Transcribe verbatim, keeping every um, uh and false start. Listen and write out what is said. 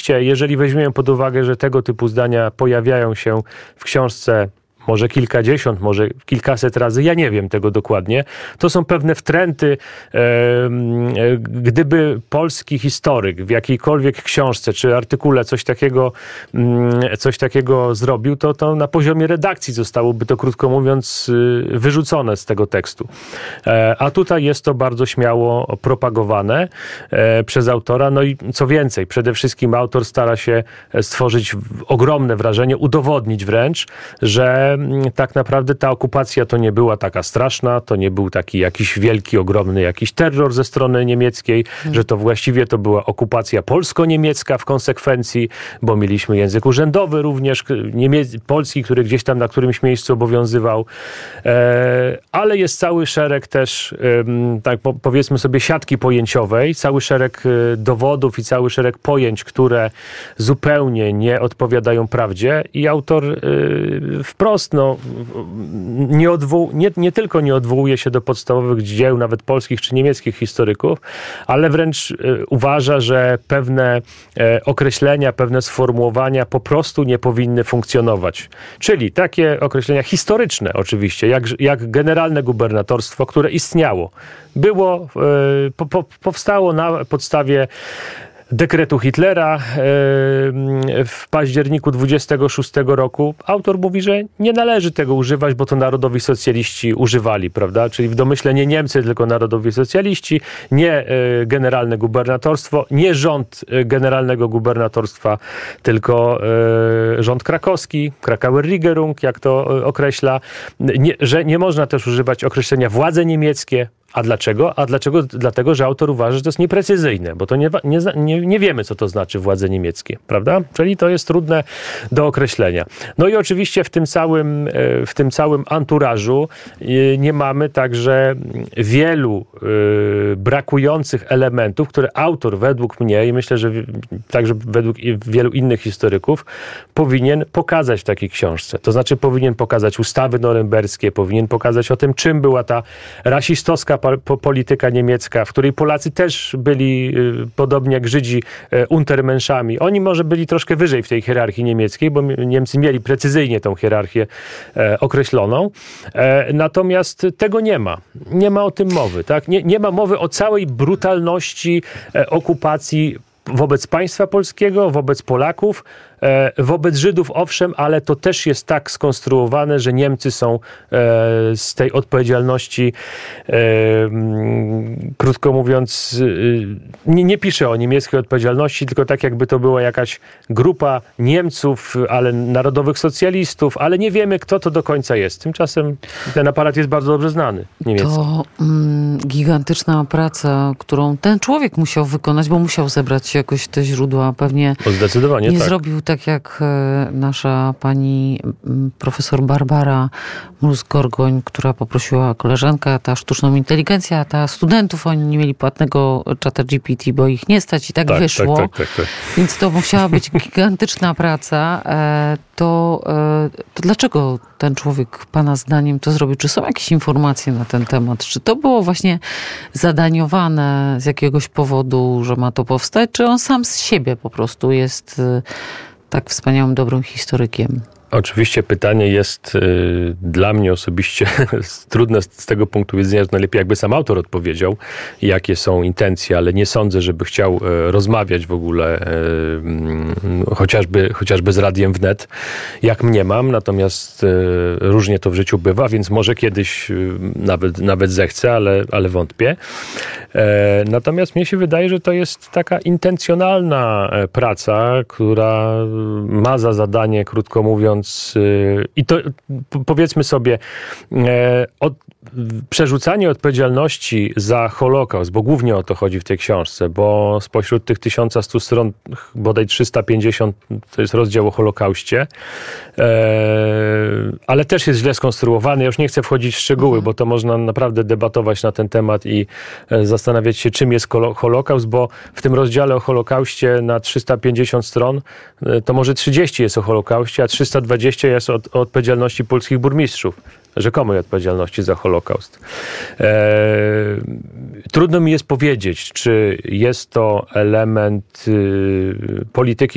rzeczywiście, jeżeli weźmiemy pod uwagę, że tego typu zdania pojawiają się w książce może kilkadziesiąt, może kilkaset razy, ja nie wiem tego dokładnie. To są pewne wtręty. E, gdyby polski historyk w jakiejkolwiek książce czy artykule coś takiego, coś takiego zrobił, to, to na poziomie redakcji zostałoby to, krótko mówiąc, wyrzucone z tego tekstu. E, a tutaj jest to bardzo śmiało propagowane e, przez autora. No i co więcej, przede wszystkim autor stara się stworzyć ogromne wrażenie, udowodnić wręcz, że tak naprawdę ta okupacja to nie była taka straszna, to nie był taki jakiś wielki, ogromny jakiś terror ze strony niemieckiej, hmm. że to właściwie to była okupacja polsko-niemiecka w konsekwencji, bo mieliśmy język urzędowy również, niemie- polski, który gdzieś tam na którymś miejscu obowiązywał. E, ale jest cały szereg też, e, tak po, powiedzmy sobie, siatki pojęciowej, cały szereg e, dowodów i cały szereg pojęć, które zupełnie nie odpowiadają prawdzie i autor e, wprost no, nie, odwoł, nie, nie tylko nie odwołuje się do podstawowych dzieł, nawet polskich czy niemieckich historyków, ale wręcz e, uważa, że pewne e, określenia, pewne sformułowania po prostu nie powinny funkcjonować. Czyli takie określenia historyczne oczywiście, jak, jak generalne gubernatorstwo, które istniało. Było, e, po, po, powstało na podstawie dekretu Hitlera w październiku dwudziestego szóstego roku. Autor mówi, że nie należy tego używać, bo to narodowi socjaliści używali, prawda? Czyli w domyśle nie Niemcy, tylko narodowi socjaliści, nie generalne gubernatorstwo, nie rząd generalnego gubernatorstwa, tylko rząd krakowski, Krakauer Regierung, jak to określa, nie, że nie można też używać określenia władze niemieckie. A dlaczego? A dlaczego? Dlatego, że autor uważa, że to jest nieprecyzyjne, bo to nie, nie, nie, nie wiemy, co to znaczy władze niemieckie, prawda? Czyli to jest trudne do określenia. No i oczywiście w tym całym, w tym całym anturażu nie mamy także wielu brakujących elementów, które autor według mnie i myślę, że także według wielu innych historyków powinien pokazać w takiej książce. To znaczy powinien pokazać ustawy norymberskie, powinien pokazać o tym, czym była ta rasistowska polityka niemiecka, w której Polacy też byli, podobnie jak Żydzi, untermenschami. Oni może byli troszkę wyżej w tej hierarchii niemieckiej, bo Niemcy mieli precyzyjnie tą hierarchię określoną. Natomiast tego nie ma. Nie ma o tym mowy. Tak? Nie, nie ma mowy o całej brutalności okupacji wobec państwa polskiego, wobec Polaków, wobec Żydów owszem, ale to też jest tak skonstruowane, że Niemcy są z tej odpowiedzialności, krótko mówiąc, nie, nie pisze o niemieckiej odpowiedzialności, tylko tak jakby to była jakaś grupa Niemców, ale narodowych socjalistów, ale nie wiemy, kto to do końca jest. Tymczasem ten aparat jest bardzo dobrze znany, niemiecki. To mm, gigantyczna praca, którą ten człowiek musiał wykonać, bo musiał zebrać jakoś te źródła. Pewnie o, zdecydowanie nie tak. zrobił tak jak nasza pani profesor Barbara Mróz-Gorgoń, która poprosiła koleżankę, ta sztuczną inteligencję, a ta studentów, oni nie mieli płatnego czata G P T, bo ich nie stać i tak, tak wyszło. Tak, tak, tak, tak. Więc to musiała być gigantyczna praca. To, to dlaczego ten człowiek, pana zdaniem, to zrobił? Czy są jakieś informacje na ten temat? Czy to było właśnie zadaniowane z jakiegoś powodu, że ma to powstać? Czy on sam z siebie po prostu jest tak wspaniałym, dobrym historykiem? Oczywiście pytanie jest y, dla mnie osobiście trudne z, z tego punktu widzenia, że najlepiej jakby sam autor odpowiedział, jakie są intencje, ale nie sądzę, żeby chciał y, rozmawiać w ogóle y, y, chociażby, chociażby z Radiem Wnet, jak mniemam, natomiast y, różnie to w życiu bywa, więc może kiedyś y, nawet, nawet zechce, ale, ale wątpię. E, natomiast mnie się wydaje, że to jest taka intencjonalna praca, która ma za zadanie, krótko mówiąc, i to powiedzmy sobie, od, przerzucanie odpowiedzialności za Holokaust, bo głównie o to chodzi w tej książce, bo spośród tych tysiąc stu stron bodaj trzysta pięćdziesiąt to jest rozdział o Holokauście, ale też jest źle skonstruowany. Ja już nie chcę wchodzić w szczegóły, mhm. bo to można naprawdę debatować na ten temat i zastanawiać się, czym jest Holokaust, bo w tym rozdziale o Holokauście na trzysta pięćdziesiąt stron to może trzydzieści jest o Holokauście, a trzysta dwadzieścia jest o, o odpowiedzialności polskich burmistrzów, rzekomej odpowiedzialności za Holokaust. Eee, trudno mi jest powiedzieć, czy jest to element y, polityki